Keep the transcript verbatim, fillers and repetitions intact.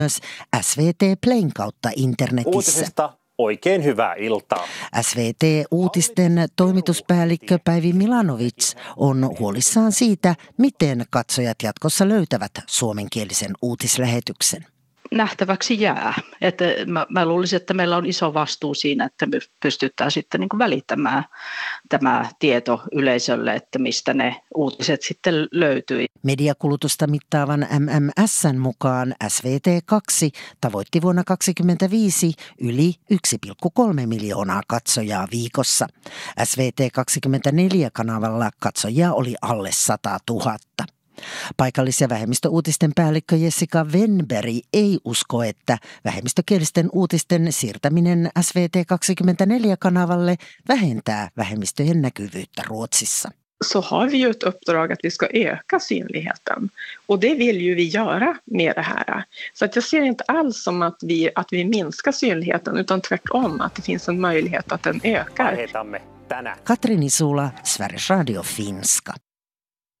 myös S V T Playn kautta internetissä. Uutisista oikein hyvää iltaa. S V T-uutisten toimituspäällikkö Päivi Milanovic on huolissaan siitä, miten katsojat jatkossa löytävät suomenkielisen uutislähetyksen. Nähtäväksi jää. Että mä, mä luulisin, että meillä on iso vastuu siinä, että me pystytään sitten niin kuin välittämään tämä tieto yleisölle, että mistä ne uutiset sitten löytyi. Mediakulutusta mittaavan M M S:n mukaan S V T kaksi tavoitti vuonna kaksituhattakaksikymmentäviisi yli yksi pilkku kolme miljoonaa katsojaa viikossa. S V T kaksikymmentäneljä-kanavalla katsojia oli alle sata tuhatta. Paikallis- ja vähemmistöuutisten päällikkö Jessica Wenberg ei usko, että vähemmistökielisten uutisten siirtäminen S V T kaksikymmentäneljä-kanavalle vähentää vähemmistöjen näkyvyyttä Ruotsissa. Så har vi ju ett uppdrag att vi ska öka synligheten. Och det vill ju vi göra med det här. Så att jag ser inte alls som att vi, att vi minskar synligheten, utan tvärtom att det finns en möjlighet att den ökar. Katri Nisula, Sveriges Radio Finska.